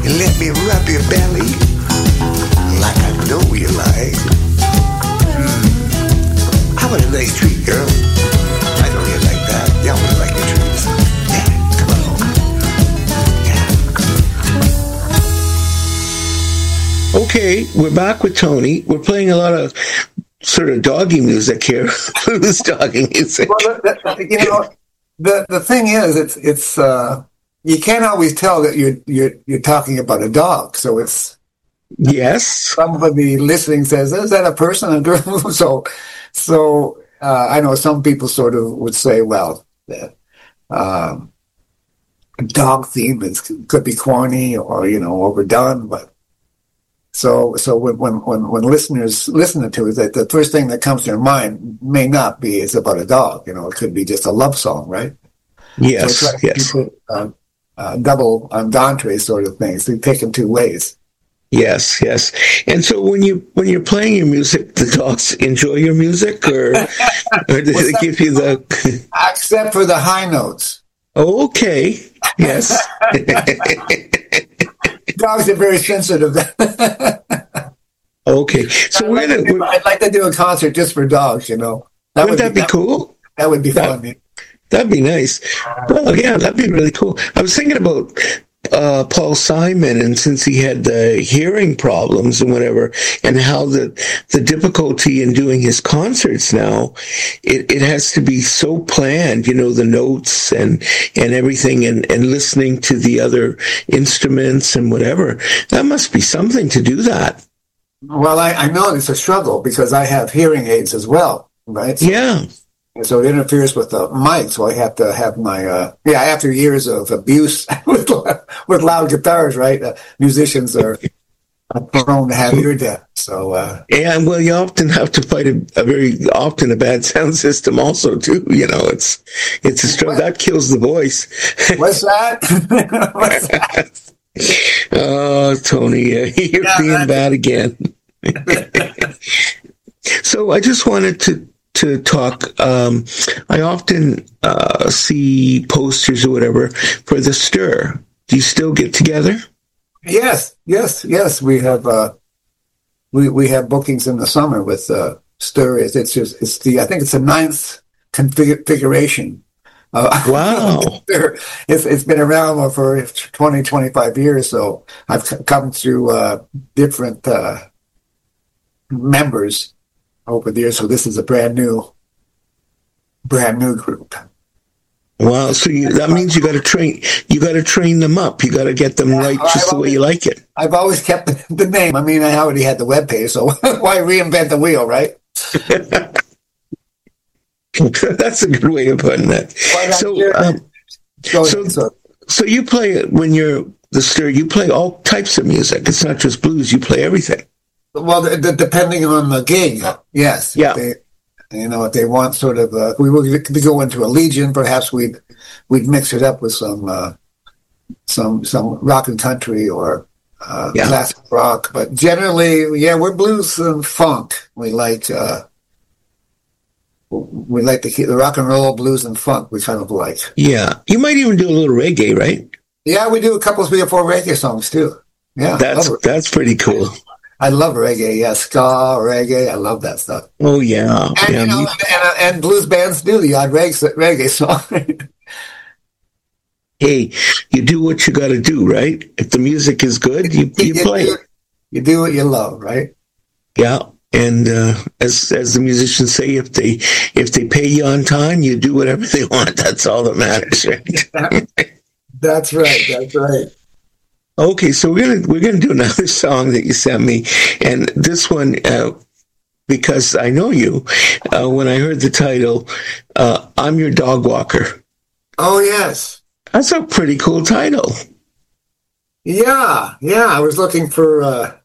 and let me rub your belly like I know you like. How about a nice treat, girl? I know you like that. Y'all would like your treats. Yeah, come on. Yeah. Okay, we're back with Tony. We're playing a lot of sort of doggy music here. Blues doggy music. Well, the thing is, it's you can't always tell that you're talking about a dog. So it's yes. Somebody listening says, "Is that a person?" So I know some people sort of would say, "Well, dog theme could be corny or overdone," but. So when listeners listen to it, the first thing that comes to their mind may not be it's about a dog. It could be just a love song, right? Yes, so yes. Double entendre sort of things. They take them two ways. Yes, yes. And so when you're playing your music, the dogs enjoy your music, or do they give you the? Except for the high notes. Okay. Yes. Dogs are very sensitive. Okay, so I'd like to do a concert just for dogs. Wouldn't that be cool? That would be fun. That'd be nice. Well, yeah, that'd be really cool. I was thinking about Paul Simon, and since he had the hearing problems and whatever, and how the difficulty in doing his concerts now, it has to be so planned, the notes and everything, and listening to the other instruments and whatever. That must be something to do that. Well, I know it's a struggle because I have hearing aids as well, right? Yeah. So it interferes with the mic, so I have to have my, after years of abuse with loud guitars, right? Musicians are prone to have ear death, so... and, well, you often have to fight a bad sound system also, too, it's a struggle. That kills the voice. What's that? What's that? Oh, Tony, you're being bad again. So I just wanted to talk. I often see posters or whatever for the Stir. Do you still get together? Yes. We have we have bookings in the summer with Stir. I think it's the 9th configuration. Wow. It's been around for 20, 25 years, so I've come through different members over the years, so this is a brand new group. Wow! So that means you got to train them up. You got to get them right just the way you like it. I've always kept the name. I mean, I already had the webpage, so why reinvent the wheel, right? That's a good way of putting that. So you play when you're the Stir. You play all types of music. It's not just blues. You play everything. Well, depending on the gig, yes. Yeah. If they want sort of, we go into a Legion, perhaps we'd mix it up with some rock and country or classic rock. But generally, we're blues and funk. We like the rock and roll, blues and funk. We kind of like. Yeah, you might even do a little reggae, right? Yeah, we do a couple, 3 or 4 reggae songs too. Yeah, that's pretty cool. I love reggae, ska, reggae. I love that stuff. Oh, yeah. And, and blues bands do the odd reggae song. Hey, you do what you got to do, right? If the music is good, you play it. You do what you love, right? Yeah. And as the musicians say, if they pay you on time, you do whatever they want. That's all that matters, right? That's right. Okay, so we're gonna do another song that you sent me, and this one because I know you. When I heard the title, "I'm Your Dog Walker." Oh yes, that's a pretty cool title. Yeah. I was looking for